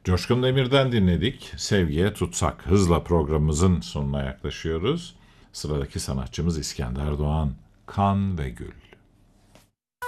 Coşkun Demir'den dinledik. Sevgiye Tutsak. Hızla programımızın sonuna yaklaşıyoruz. Sıradaki sanatçımız İskender Doğan. Kan ve Gül.